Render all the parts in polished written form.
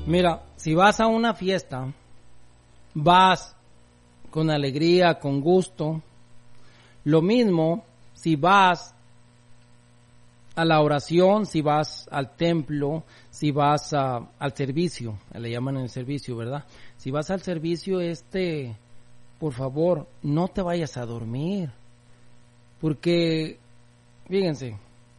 Mira, si vas a una fiesta, vas con alegría, con gusto. Lo mismo si vas a la oración, si vas al templo, si vas al servicio, le llaman el servicio, ¿verdad? Si vas al servicio, por favor, no te vayas a dormir, porque, fíjense,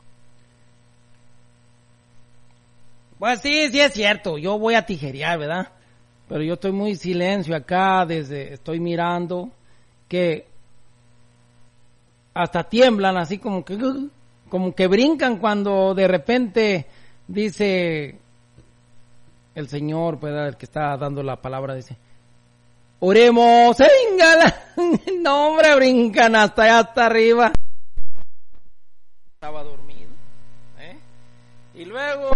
pues sí es cierto, yo voy a tijerear, ¿verdad? Pero yo estoy muy silencio acá, estoy mirando, que hasta tiemblan así como que brincan cuando de repente dice el Señor, ¿verdad? El que está dando la palabra, dice, oremos, venga, no hombre, brincan hasta arriba. Estaba dormido, y luego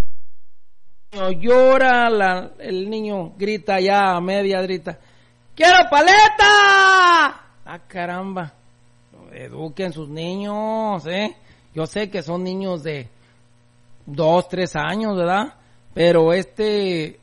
llora, el niño grita ya a media grita, ¡quiero paleta! ¡Ah, caramba! Eduquen sus niños, Yo sé que son niños de 2, 3 años, ¿verdad? Pero Híjole,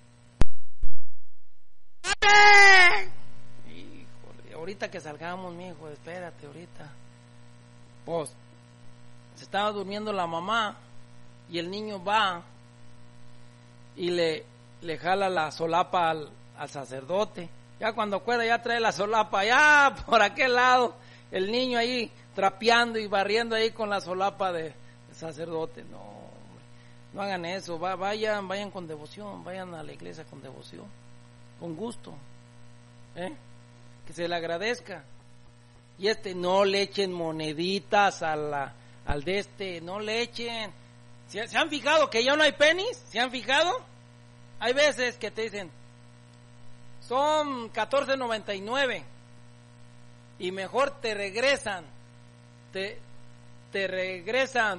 ahorita que salgamos, mijo, espérate ahorita. Pues, se estaba durmiendo la mamá y el niño va y le jala la solapa al sacerdote. Ya cuando acuerda ya trae la solapa ya por aquel lado, el niño ahí trapeando y barriendo ahí con la solapa de sacerdote. No, hombre, no hagan eso, vayan con devoción, vayan a la iglesia con devoción, con gusto, que se le agradezca. Y no le echen moneditas al no le echen. ¿Se han fijado que ya no hay pennies? ¿Se han fijado? Hay veces que te dicen, son $14.99 y mejor te regresan, te regresan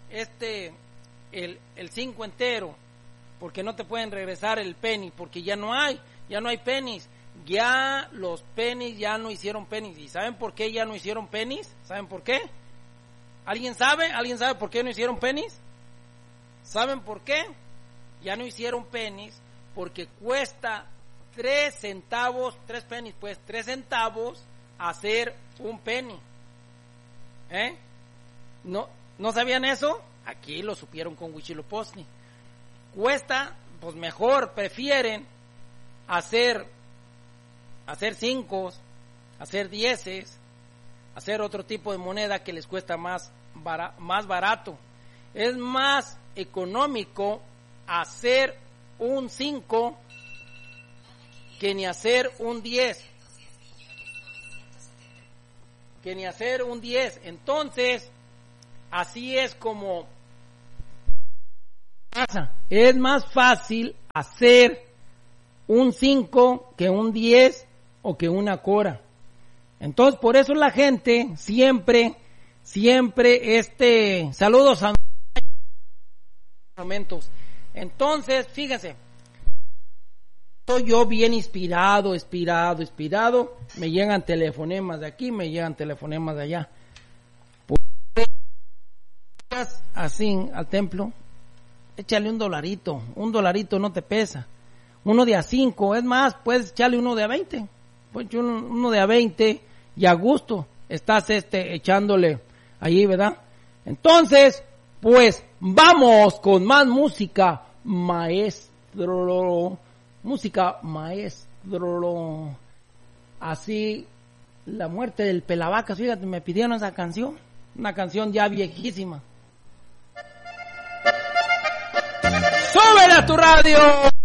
el 5 entero, porque no te pueden regresar el penny, porque ya no hay pennies. Ya los pennies ya no hicieron pennies. ¿Y saben por qué ya no hicieron pennies? ¿Saben por qué? ¿Alguien sabe por qué no hicieron pennies? ¿Saben por qué? Ya no hicieron pennies porque cuesta 3 centavos, 3 pennies, pues 3 centavos hacer un penny. ¿No sabían eso? Aquí lo supieron con Huitzilopochtli. Cuesta, pues mejor, prefieren hacer 5, hacer 10, hacer otro tipo de moneda que les cuesta más barato. Es más económico hacer un 5 que ni hacer un 10. Entonces, así es como pasa. Es más fácil hacer un 5 que un 10 o que una cora. Entonces, por eso la gente siempre saludos a momentos. Entonces, fíjense, estoy yo bien inspirado, me llegan telefonemas de aquí, me llegan telefonemas de allá. Así al templo, échale $1 no te pesa. Uno de a 5, es más, puedes echarle uno de a 20. Pues uno de a 20 y a gusto estás echándole ahí, ¿verdad? Entonces, pues vamos con más música, maestro. Así, la muerte del Pelavacas, fíjate, me pidieron esa canción, una canción ya viejísima. ¡Súbele a tu radio!